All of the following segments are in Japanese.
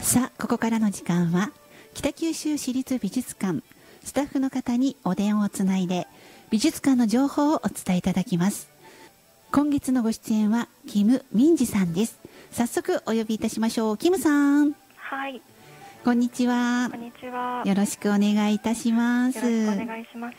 さあ、ここからの時間は北九州市立美術館スタッフの方にお電話をつないで美術館の情報をお伝えいただきます。今月のご出演はキム・ミンジさんです。早速お呼びいたしましょう。キムさん。 はい。 こんにちは。 こんにちは。 よろしくお願いいたします。 よろしくお願いします。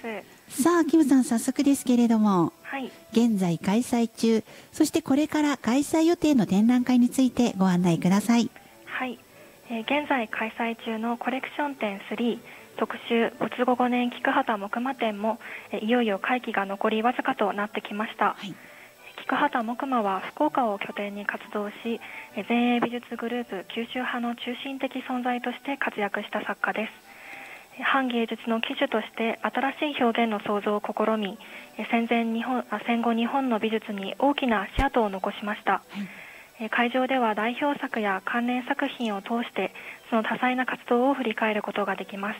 さあ、キムさん、早速ですけれども、 はい。 現在開催中、そしてこれから開催予定の展覧会についてご案内ください。 はい。現在開催中のコレクション展3特集没後5年菊畑木馬展もいよいよ会期が残りわずかとなってきました。はい、菊畑木馬は福岡を拠点に活動し、前衛美術グループ九州派の中心的存在として活躍した作家です。反芸術の旗手として新しい表現の創造を試み、戦後日本の美術に大きな足跡を残しました。はい、会場では代表作や関連作品を通してその多彩な活動を振り返ることができます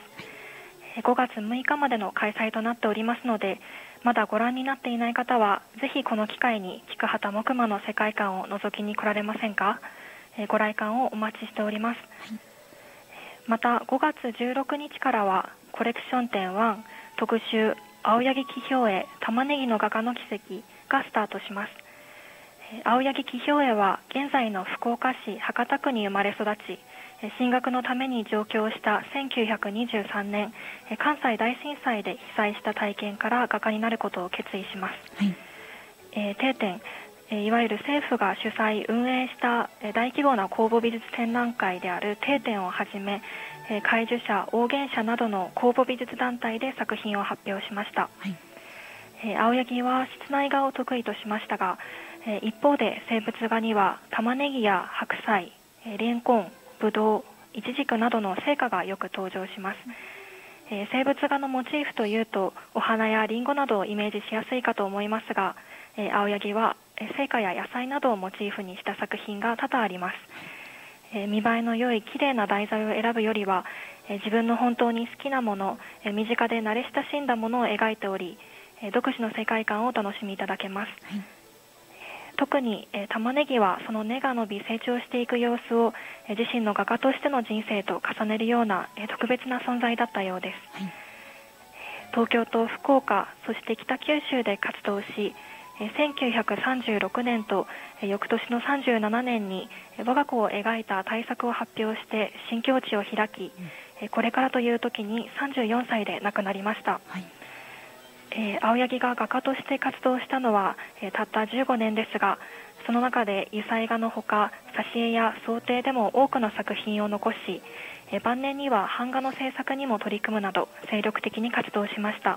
。5月6日までの開催となっておりますので、まだご覧になっていない方はぜひこの機会に菊畑木馬の世界観を覗きに来られませんか。ご来館をお待ちしております。はい、また5月16日からはコレクション展1特集青柳紀兵衛玉ねぎの画家の奇跡がスタートします。青柳紀兵衛は現在の福岡市博多区に生まれ育ち、進学のために上京した1923年関西大震災で被災した体験から画家になることを決意します。はい、定展、いわゆる政府が主催運営した大規模な公募美術展覧会である定展をはじめ、怪樹社、王元社などの公募美術団体で作品を発表しました。はい、青柳は室内画を得意としましたが、一方で生物画には玉ねぎや白菜、レンコン、ブドウ、イチジクなどの成果がよく登場します。生物画のモチーフというとお花やリンゴなどをイメージしやすいかと思いますが、青柳は成果や野菜などをモチーフにした作品が多々あります。見栄えの良い綺麗な題材を選ぶよりは、自分の本当に好きなもの、身近で慣れ親しんだものを描いており、独自の世界観をお楽しみいただけます。はい、特に玉ねぎはその根が伸び成長していく様子を自身の画家としての人生と重ねるような特別な存在だったようです。はい、東京と福岡、そして北九州で活動し、1936年と翌年の37年に我が子を描いた大作を発表して新境地を開き、これからという時に34歳で亡くなりました。はい、青柳が画家として活動したのは、たった15年ですが、その中で油彩画のほか挿絵や装丁でも多くの作品を残し、晩年には版画の制作にも取り組むなど精力的に活動しました。